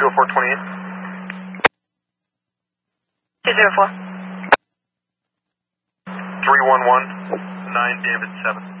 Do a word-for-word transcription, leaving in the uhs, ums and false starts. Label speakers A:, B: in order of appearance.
A: oh four twenty-eight.
B: two zero four.
A: three one one, nine David seven.